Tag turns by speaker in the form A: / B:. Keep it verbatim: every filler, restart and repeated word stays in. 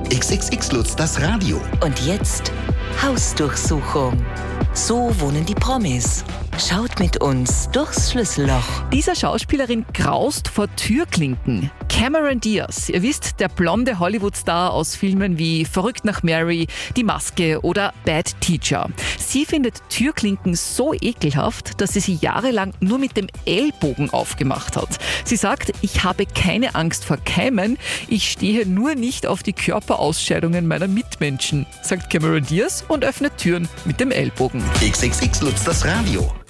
A: X X X Lutz, das Radio.
B: Und jetzt Hausdurchsuchung. So wohnen die Promis. Schaut mit uns durchs Schlüsselloch.
C: Dieser Schauspielerin graust vor Türklinken. Cameron Diaz, ihr wisst, der blonde Hollywood-Star aus Filmen wie Verrückt nach Mary, Die Maske oder Bad Teacher. Sie findet Türklinken so ekelhaft, dass sie sie jahrelang nur mit dem Ellbogen aufgemacht hat. Sie sagt, ich habe keine Angst vor Keimen, ich stehe nur nicht auf die Körperausscheidungen meiner Mitmenschen, sagt Cameron Diaz und öffnet Türen mit dem Ellbogen.
A: X X X Lutz, das Radio.